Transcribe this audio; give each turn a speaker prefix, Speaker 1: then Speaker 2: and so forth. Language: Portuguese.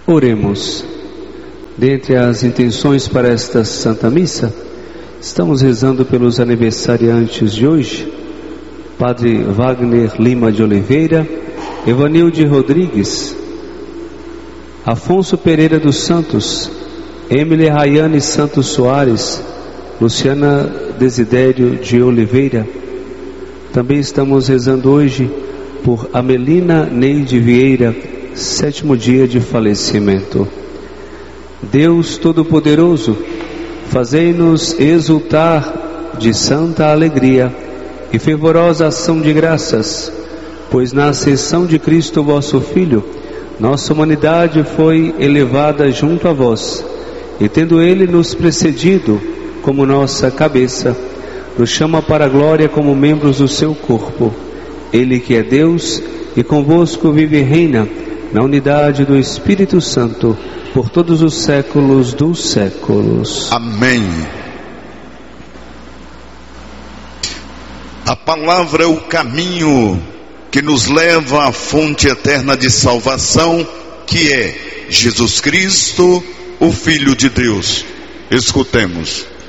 Speaker 1: Oremos. Dentre as intenções para esta Santa Missa, estamos rezando pelos aniversariantes de hoje: Padre Wagner Lima de Oliveira, Evanilde Rodrigues, Afonso Pereira dos Santos, Emily Rayane Santos Soares, Luciana Desidério de Oliveira. Também estamos rezando hoje por Amelina Neide Vieira, 7º dia de falecimento. Deus Todo-Poderoso, fazei-nos exultar de santa alegria e fervorosa ação de graças, pois na ascensão de Cristo vosso Filho, nossa humanidade foi elevada junto a vós, e tendo Ele nos precedido como nossa cabeça, nos chama para a glória como membros do seu corpo. Ele que é Deus e convosco vive e reina na unidade do Espírito Santo, por todos os séculos dos séculos.
Speaker 2: Amém. A palavra é o caminho que nos leva à fonte eterna de salvação, que é Jesus Cristo, o Filho de Deus. Escutemos.